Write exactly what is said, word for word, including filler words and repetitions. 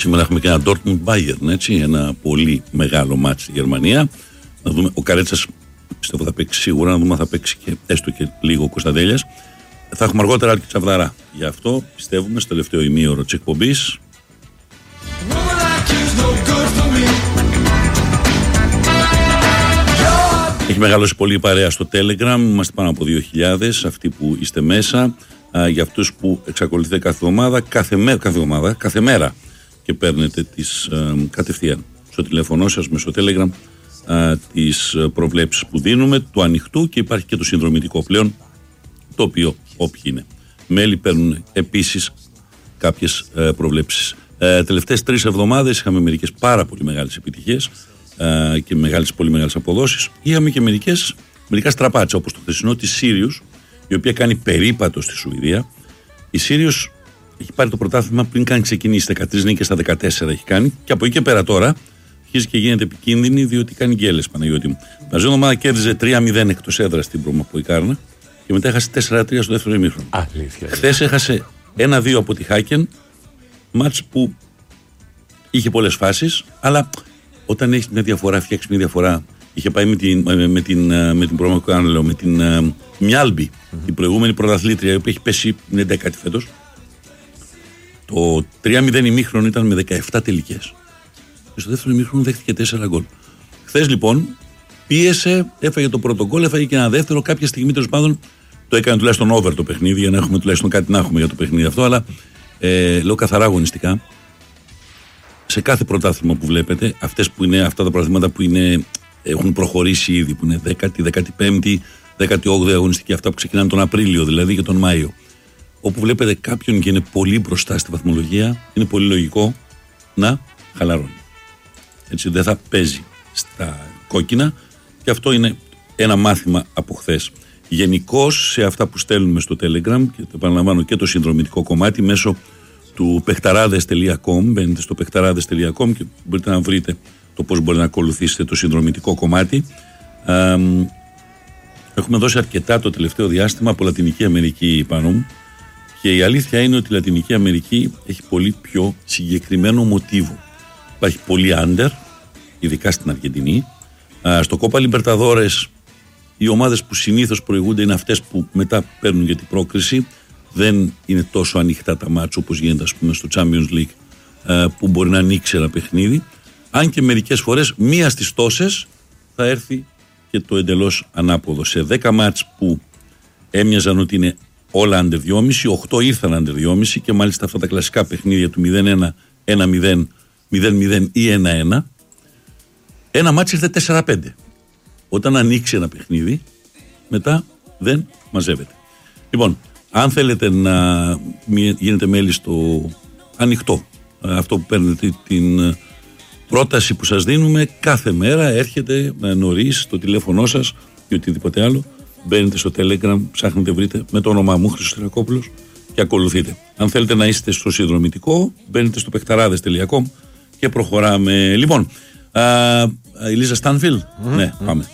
Σήμερα έχουμε και ένα Dortmund Bayern, έτσι, ένα πολύ μεγάλο μάτς στη Γερμανία. Να δούμε, ο Καρέτσας πιστεύω θα παίξει σίγουρα, να δούμε αν θα παίξει και έστω και λίγο ο Κωνσταντέλιας. Θα έχουμε αργότερα Άλκη Τσαβδαρά. Γι' αυτό πιστεύουμε στο τελευταίο ημίωρο της εκπομπής. Έχει μεγαλώσει πολύ η παρέα στο Telegram. Είμαστε πάνω από δύο χιλιάδες αυτοί που είστε μέσα. Α, για αυτούς που εξακολουθείτε κάθε εβδομάδα, κάθε, μέ, κάθε, εβδομάδα, κάθε μέρα και παίρνετε τις α, κατευθείαν στο τηλέφωνο σας μέσω Telegram α, τις προβλέψεις που δίνουμε του ανοιχτού, και υπάρχει και το συνδρομητικό πλέον, το οποίο όποιοι είναι μέλη παίρνουν επίσης κάποιες α, προβλέψεις. Ε, τελευταίες τρεις εβδομάδες είχαμε μερικές πάρα πολύ μεγάλες επιτυχίες ε, και μεγάλες, πολύ μεγάλες αποδόσεις. Είχαμε και μερικές, μερικά στραπάτσα, όπως το χθεσινό της Sirius, η οποία κάνει περίπατο στη Σουηδία. Η Sirius έχει πάρει το πρωτάθλημα πριν καν ξεκινήσει, δεκατρείς νίκες στα δεκατέσσερα έχει κάνει, και από εκεί και πέρα τώρα αρχίζει και γίνεται επικίνδυνη, διότι κάνει γκέλες, Παναγιώτη μου. Μαζί ομάδα κέρδιζε τρία μηδέν εκτός έδρας στην Πромαποϊκάρνα και μετά έχασε τέσσερα τρία στο δεύτερο ημίχρονο. Χθες έχασε ένα δύο από τη Χάκεν. Μάτς που είχε πολλές φάσεις, αλλά όταν έχεις μια διαφορά, φτιάξεις μια διαφορά. Είχε πάει με την, με την, με την, προμοκάναλο, με την uh, Μιάλμπη, mm-hmm. την προηγούμενη πρωταθλήτρια, η οποία έχει πέσει, είναι δέκατη φέτος. Το τρία μηδέν ημίχρονο ήταν με δεκαεπτά τελικές. Και στο δεύτερο ημίχρονο δέχτηκε τέσσερα γκολ. Χθες λοιπόν πίεσε, έφαγε το πρώτο γκολ, έφαγε και ένα δεύτερο. Κάποια στιγμή τέλος πάντων το έκανε τουλάχιστον over το παιχνίδι, για να έχουμε τουλάχιστον κάτι να έχουμε για το παιχνίδι αυτό, αλλά. Ε, λέω καθαρά αγωνιστικά, σε κάθε πρωτάθλημα που βλέπετε, αυτές που είναι, αυτά τα πρωταθλήματα που είναι, έχουν προχωρήσει ήδη, που είναι δέκατη, δέκατη πέμπτη, δέκατη όγδοη αγωνιστική, αυτά που ξεκινάνε τον Απρίλιο δηλαδή και τον Μάιο, όπου βλέπετε κάποιον και είναι πολύ μπροστά στη βαθμολογία, είναι πολύ λογικό να χαλαρώνει. Έτσι δεν θα παίζει στα κόκκινα, και αυτό είναι ένα μάθημα από χθες. Γενικώς σε αυτά που στέλνουμε στο Telegram, και το επαναλαμβάνω και το συνδρομητικό κομμάτι μέσω του παιχταράδες τελεία com, μπαίνετε στο παιχταράδες τελεία com και μπορείτε να βρείτε το πώς μπορείτε να ακολουθήσετε το συνδρομητικό κομμάτι. Ε, έχουμε δώσει αρκετά το τελευταίο διάστημα από Λατινική Αμερική πάνω μου, και η αλήθεια είναι ότι η Λατινική Αμερική έχει πολύ πιο συγκεκριμένο μοτίβο. Υπάρχει πολύ under, ειδικά στην Αργεντινή. Ε, στο Κόπα Λιμπερταδόρες οι ομάδες που συνήθως προηγούνται είναι αυτές που μετά παίρνουν για την πρόκριση. Δεν είναι τόσο ανοιχτά τα μάτς όπως γίνεται, ας πούμε, στο Champions League, που μπορεί να ανοίξει ένα παιχνίδι. Αν και μερικές φορές μία στις τόσες θα έρθει και το εντελώς ανάποδο. Σε δέκα μάτς που έμοιαζαν ότι είναι όλα under δυόμισι, οκτώ ήρθαν under δυόμισι, και μάλιστα αυτά τα κλασικά παιχνίδια του μηδέν ένα, ένα μηδέν, μηδέν μηδέν ή ένα ένα, ένα μάτς ήρθε τέσσερα πέντε. Όταν ανοίξει ένα παιχνίδι, μετά δεν μαζεύεται. Λοιπόν, αν θέλετε να γίνετε μέλη στο ανοιχτό, αυτό που παίρνετε, την πρόταση που σας δίνουμε, κάθε μέρα έρχεται νωρίς στο τηλέφωνό σας ή οτιδήποτε άλλο, μπαίνετε στο Telegram, ψάχνετε, βρείτε με το όνομά μου Χριστοστρακόπουλος και ακολουθείτε. Αν θέλετε να είστε στο συνδρομητικό, μπαίνετε στο παιχταράδες τελεία com και προχωράμε. Λοιπόν, α, η Λίζα Στάνφιλ, mm-hmm. ναι, πάμε.